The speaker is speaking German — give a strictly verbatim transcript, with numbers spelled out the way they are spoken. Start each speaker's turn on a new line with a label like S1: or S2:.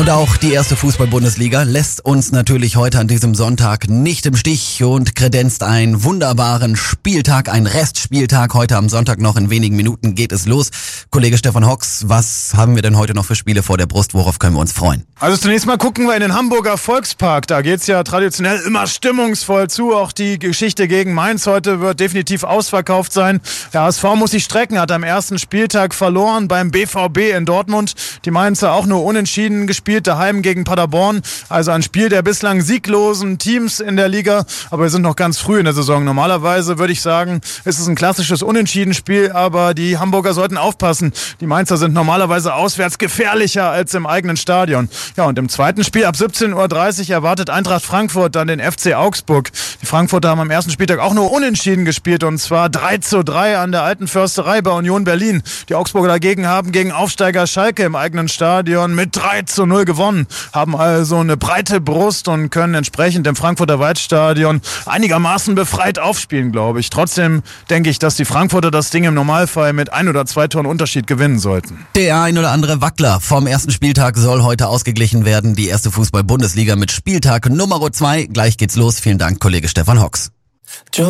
S1: Und auch die erste Fußball-Bundesliga lässt uns natürlich heute an diesem Sonntag nicht im Stich und kredenzt einen wunderbaren Spieltag, einen Restspieltag. Heute am Sonntag noch in wenigen Minuten geht es los. Kollege Stefan Hocks, was haben wir denn heute noch für Spiele vor der Brust? Worauf können wir uns freuen?
S2: Also zunächst mal gucken wir in den Hamburger Volkspark. Da geht's ja traditionell immer stimmungsvoll zu. Auch die Geschichte gegen Mainz heute wird definitiv ausverkauft sein. Der H S V muss sich strecken, hat am ersten Spieltag verloren beim B V B in Dortmund. Die Mainzer auch nur unentschieden gespielt. Spielt daheim gegen Paderborn, also ein Spiel der bislang sieglosen Teams in der Liga, aber wir sind noch ganz früh in der Saison. Normalerweise würde ich sagen, ist es ein klassisches Unentschieden-Spiel, aber die Hamburger sollten aufpassen. Die Mainzer sind normalerweise auswärts gefährlicher als im eigenen Stadion. Ja, und im zweiten Spiel ab siebzehn Uhr dreißig erwartet Eintracht Frankfurt dann den F C Augsburg. Die Frankfurter haben am ersten Spieltag auch nur unentschieden gespielt und zwar drei zu drei an der Alten Försterei bei Union Berlin. Die Augsburger dagegen haben gegen Aufsteiger Schalke im eigenen Stadion mit drei zu null gewonnen, haben also eine breite Brust und können entsprechend im Frankfurter Waldstadion einigermaßen befreit aufspielen, glaube ich. Trotzdem denke ich, dass die Frankfurter das Ding im Normalfall mit ein oder zwei Toren Unterschied gewinnen sollten.
S1: Der ein oder andere Wackler vom ersten Spieltag soll heute ausgeglichen werden. Die erste Fußball-Bundesliga mit Spieltag Nummer zwei. Gleich geht's los. Vielen Dank, Kollege Stefan Hocks.